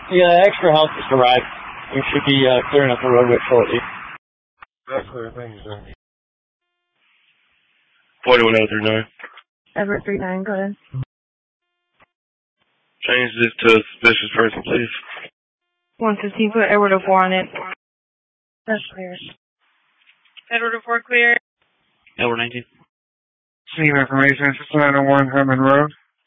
Yeah, extra help just arrived. We should be clearing up the roadway shortly. That's clear, thank you, sir. 41039. Everett 39, go ahead. Change this to suspicious person, please. 115, put Edward 04 on it. That's clear. Edward 04 clear. Edward 19. Scene information, 601 Herman Road.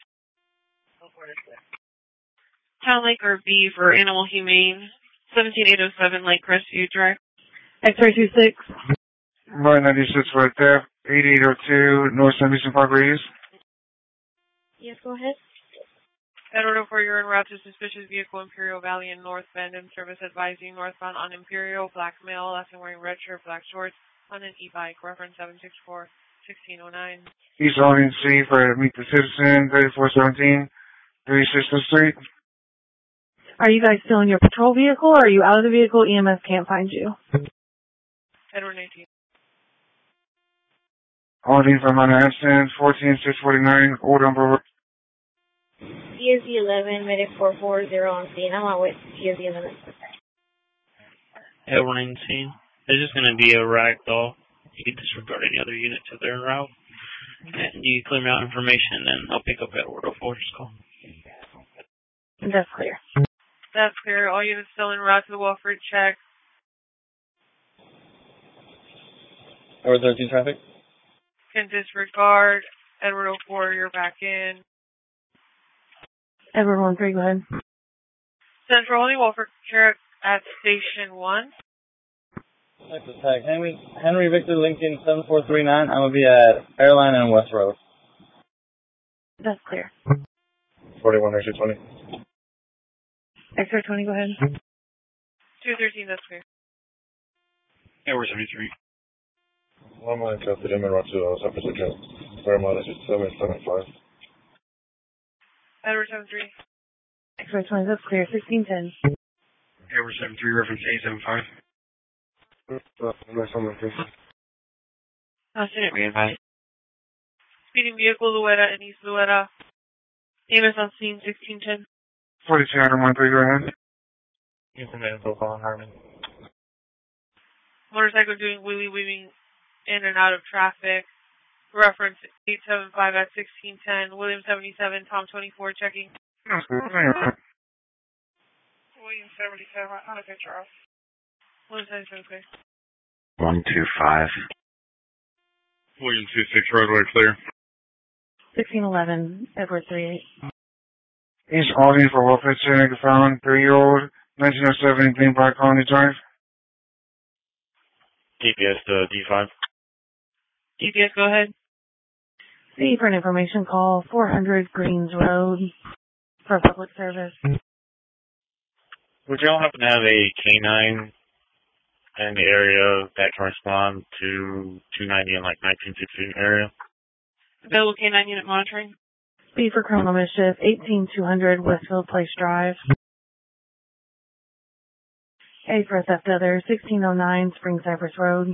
Town Lake or B for Animal Humane. 17807 Lake Crestview Drive. X-ray 26. Right 96 right there. 8802 North Sunbeam Park Radius. Yes, go ahead. Edward 04, you're en route to suspicious vehicle, Imperial Valley in North Bend, and service advising northbound on Imperial, black male, last time wearing red shirt, black shorts, on an e-bike, reference 764-1609. East Orleans C for Meet the Citizen, 3417 36th Street. Are you guys still in your patrol vehicle, or are you out of the vehicle? EMS can't find you. Edward 19. Holding from Mount Ashton, 14649 Old Umber. TSD 11, medic 440 on scene. I'm on with TSD 11. Edward 19. There's just going to be a ragdoll. You can disregard any other units if they're en route. And you clear me out information, and then I'll pick up Edward 04. Just call. That's clear. That's clear. All units still en route to the Walford check. Edward 13 traffic. Can disregard. Edward 04, you're back in. Edward 13, go ahead. Central only Walford check at Station 1. Texas Tag. Henry Victor Lincoln 7439. I'm going to be at Airline and West Road. That's clear. 41 extra 20. X-ray 20, go ahead. 213, that's clear. Edward 73. One line traffic in Rock to San Francisco. Vermont is 775. Edward 73. X-ray 20, that's clear. 1610. Edward 73, reference 875. Nice on location. Student Re-advise. speeding vehicle, Louetta and East Louetta. EMS on scene 1610. 42 Adam 13, go ahead. Houston info calling Harmon. Motorcycle doing wheelie weaving in and out of traffic. Reference 875 at 1610. William 77, Tom 24 checking. William 77, on a picture off. William 77, okay. 125. William 26, roadway clear. 1611, Edward 38. East Orleans for welfare check, found 3-year-old, 1907 Green Park Colony Drive. GPS to D5. GPS, go ahead. C for an information call, 400 Greens Road for public service. Would y'all happen to have a K9 in the area that can respond to 290 in like 1916 area? Available K9 unit monitoring. B for criminal mischief, 18200 Westfield Place Drive. A for theft other, 1609 Spring Cypress Road.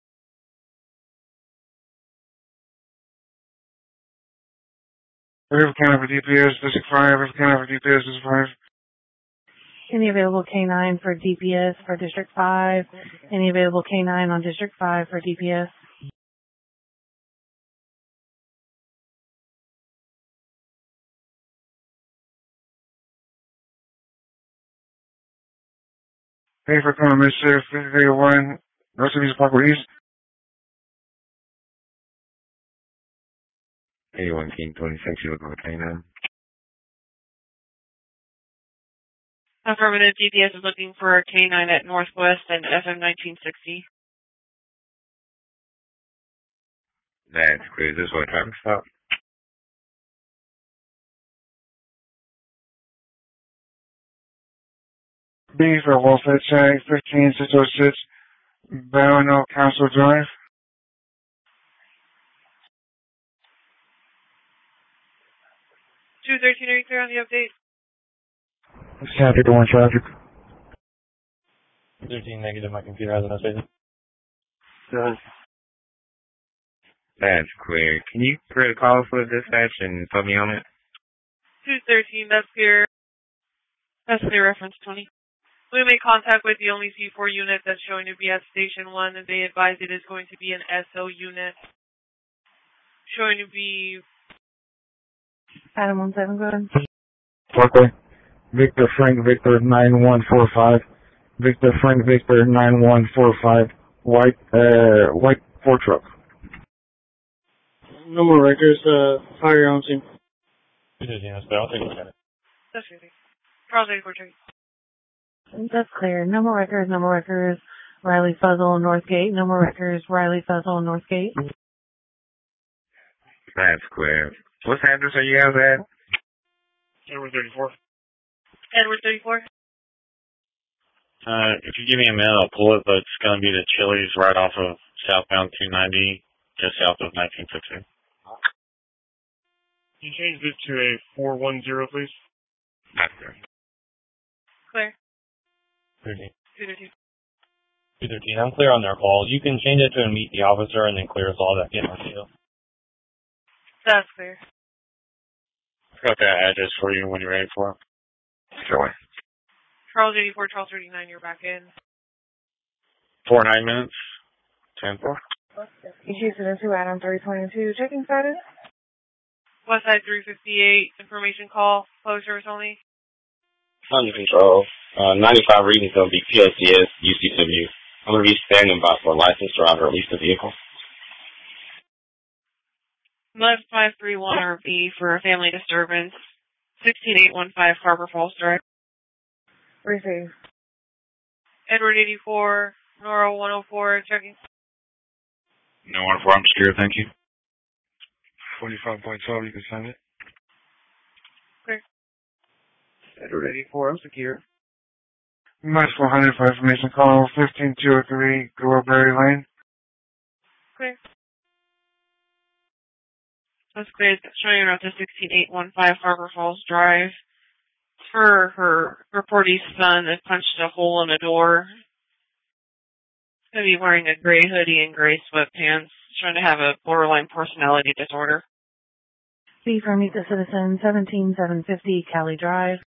River County for DPS, District 5, River County for DPS, District 5. Any available K9 for DPS for District 5. Any available K9 on District 5 for DPS. A for criminal mischief, 5301 North Sunbeam Park East. 81 King 26, you look like K9. Affirmative, DPS is looking for a K9 at Northwest and FM 1960. That's clear. This way, traffic stop. B for welfare check, 15606 Barronville Council Drive. 213, are you clear on the update? Traffic, one traffic. 13 negative, my computer has an update. That's clear. Can you create a call for dispatch and put me on it? 213, that's clear. That's clear, reference 20. We made contact with the only C4 unit that's showing to be at Station 1, and they advise it is going to be an SO unit. Showing to be... Adam 17, go ahead. Okay. Victor Frank Victor 9145. Victor Frank Victor 9145. White Ford truck. No more records, fire your own team. I'll take a look at it. That's crazy. Charles 84 Cherry. That's clear. No more records, no more records. Riley Fuzzle, Northgate. No more records. Riley Fuzzle, Northgate. That's clear. What address are you guys at? Edward 34. Edward 34. If you give me a minute, I'll pull it, but it's going to be the Chili's right off of southbound 290, just south of 1960. Can you change this to a 410, please? That's clear. Clear. 13. 213. 213. I'm clear on their call. You can change it to meet the officer and then clear us all that get on you. That's clear. Got that address for you when you're ready for it. Sure. Charles 84, Charles 39, you're back in. 4 9 minutes. 10-4. Houston 2, Adam 322. Checking status. Westside 358, information call, closed service only. Under control. 95 readings will be PLCS, UCW. I'm going to be standing by for a licensed driver, at least a vehicle. Left 531 RV for a family disturbance. 16815 Harbor Falls Drive. Receive. Edward 84, Nora 104, checking. No 104, I'm secure, thank you. 45.12, you can send it. Clear. Edward 84, I'm secure. Match 100 for information call 15203 Gorberry Lane. Clear. That's clear. Showing around to 16815 Harbor Falls Drive. For her reportee's son that punched a hole in a door. He's going to be wearing a gray hoodie and gray sweatpants. Trying to have a borderline personality disorder. B for Meet the Citizen, 17750 Cali Drive.